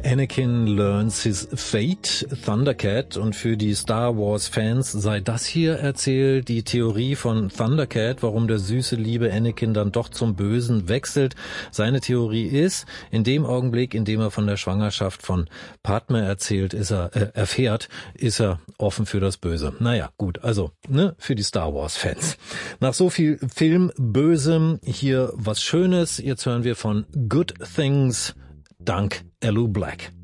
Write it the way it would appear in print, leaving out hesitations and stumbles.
Anakin learns his fate, Thundercat, und für die Star Wars Fans sei das hier erzählt, die Theorie von Thundercat, warum der süße, liebe Anakin dann doch zum Bösen wechselt. Seine Theorie ist, in dem Augenblick, in dem er von der Schwangerschaft von Padme erfährt, ist er offen für das Böse. Naja, gut, also, für die Star Wars Fans. Nach so viel Film Bösem hier was Schönes. Jetzt hören wir von Good Things dank Alu Black.